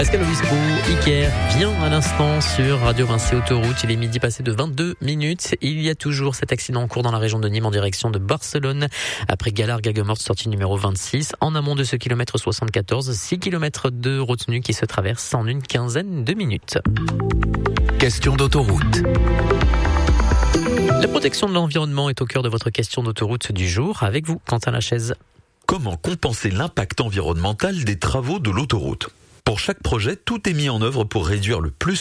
Pascal Obispo, Iker vient à l'instant sur Radio Vinci Autoroute. Il est midi passé de 22 minutes. Il y a toujours cet accident en cours dans la région de Nîmes en direction de Barcelone. Après Galard-Gagemort, sortie numéro 26. En amont de ce kilomètre 74, 6 km de retenue qui se traverse en une quinzaine de minutes. Question d'autoroute. La protection de l'environnement est au cœur de votre question d'autoroute du jour. Avec vous, Quentin Lachaise. Comment compenser l'impact environnemental des travaux de l'autoroute ? Pour chaque projet, tout est mis en œuvre pour réduire le plus